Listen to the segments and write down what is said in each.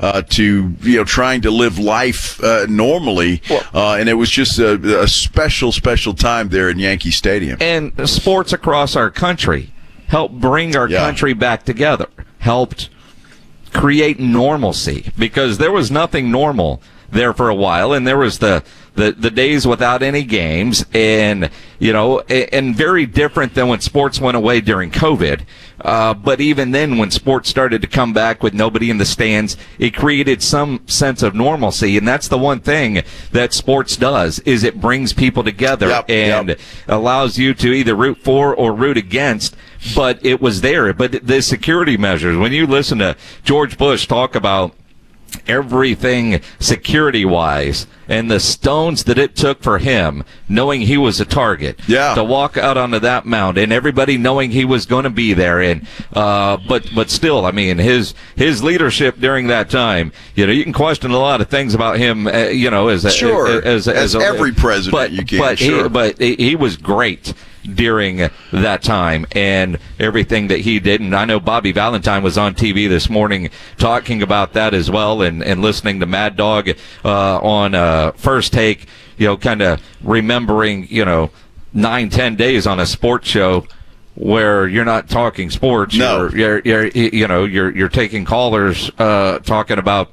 to trying to live life normally, and it was just a special time there in Yankee Stadium. And sports across our country helped bring our country back together, helped create normalcy, because there was nothing normal there for a while, and there was the days without any games, and and very different than when sports went away during COVID. But even then, when sports started to come back with nobody in the stands, it created some sense of normalcy, and that's the one thing that sports does, is it brings people together and allows you to either root for or root against. But it was there. But the security measures, when you listen to George Bush talk about everything security-wise and the stones that it took for him, knowing he was a target, to walk out onto that mound, and everybody knowing he was going to be there, and but still, I mean, his leadership during that time, you can question a lot of things about him, as every president you can, but he was great during that time and everything that he did. And I know Bobby Valentine was on TV this morning talking about that as well, and listening to Mad Dog on First Take, kind of remembering 9-10 days on a sports show where you're not talking sports. No. You're taking callers talking about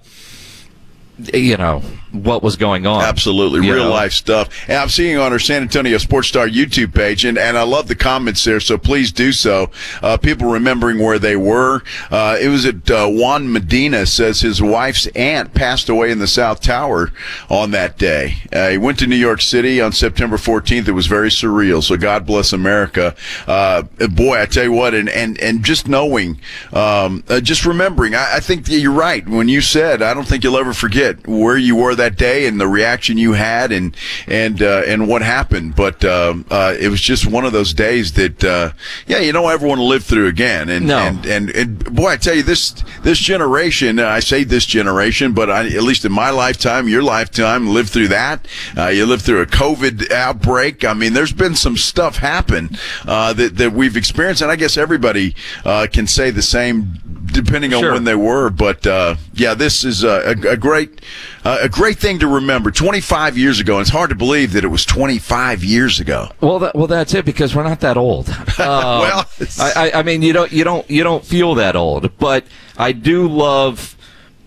what was going on. Absolutely. Real life stuff. And I'm seeing on our San Antonio Sports Star YouTube page, and I love the comments there, so please do so. People remembering where they were. It was at Juan Medina says his wife's aunt passed away in the South Tower on that day. He went to New York City on September 14th. It was very surreal, so God bless America. Boy, I tell you what, and just knowing, just remembering, I think you're right. When you said, I don't think you'll ever forget where you were that day and the reaction you had and what happened. But it was just one of those days that you don't ever want to live through again. And boy, I tell you, this generation, I say this generation, but at least in my lifetime, your lifetime, lived through that. You lived through a COVID outbreak. I mean, there's been some stuff happen that we've experienced, and I guess everybody can say the same depending on when they were. But this is a great thing to remember. 25 years ago, and it's hard to believe that it was 25 years ago. Well, that's it, because we're not that old. I mean, you don't feel that old, but I do love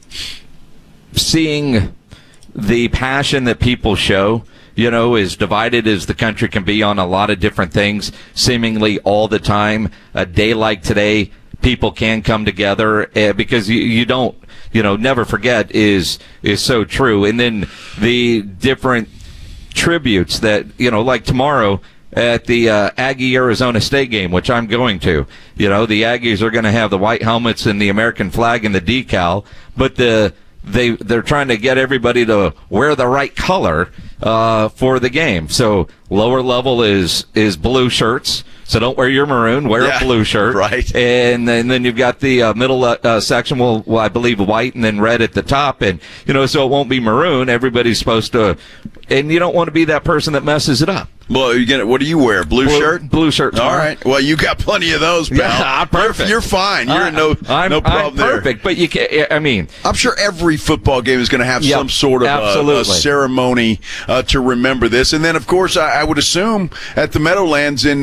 seeing the passion that people show. As divided as the country can be on a lot of different things, seemingly all the time. A day like today, people can come together because you don't, never forget is so true. And then the different tributes that, like tomorrow at the Aggie-Arizona State game, which I'm going to, the Aggies are going to have the white helmets and the American flag and the decal, but they're trying to get everybody to wear the right color for the game. So lower level is blue shirts. So don't wear your maroon, wear a blue shirt. Right. And then you've got the middle section, well, I believe white and then red at the top. And, so it won't be maroon. Everybody's supposed to, and you don't want to be that person that messes it up. Well, what do you wear? Blue shirt? Blue shirt. All right. Well, you got plenty of those, pal. Yeah, I'm perfect. You're fine. You're no problem I'm there. perfect, but you can't, I'm sure every football game is going to have some sort of a ceremony to remember this. And then, of course, I would assume at the Meadowlands in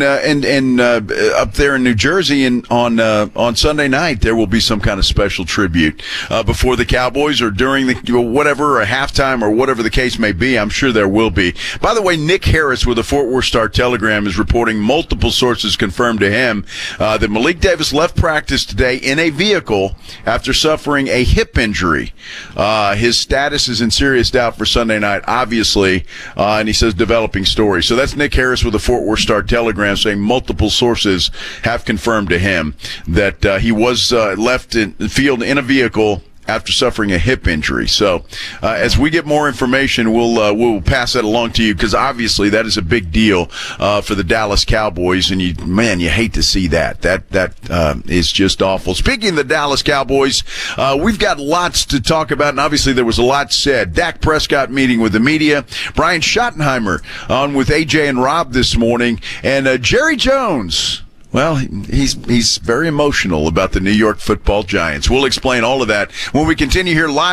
up there in New Jersey on Sunday night, there will be some kind of special tribute before the Cowboys or during the whatever, a halftime or whatever the case may be. I'm sure there will be. By the way, Nick Harris with the Fort Worth Star-Telegram is reporting multiple sources confirmed to him that Malik Davis left practice today in a vehicle after suffering a hip injury. His status is in serious doubt for Sunday night, obviously, and he says developing story. So that's Nick Harris with the Fort Worth Star-Telegram saying multiple sources have confirmed to him that he was left in the field in a vehicle after suffering a hip injury. So as we get more information, we'll pass that along to you, because obviously that is a big deal for the Dallas Cowboys, and you hate to see that. That is just awful. Speaking of the Dallas Cowboys, we've got lots to talk about, and obviously there was a lot said. Dak Prescott meeting with the media, Brian Schottenheimer on with AJ and Rob this morning, and Jerry Jones. Well, he's very emotional about the New York Football Giants. We'll explain all of that when we continue here live.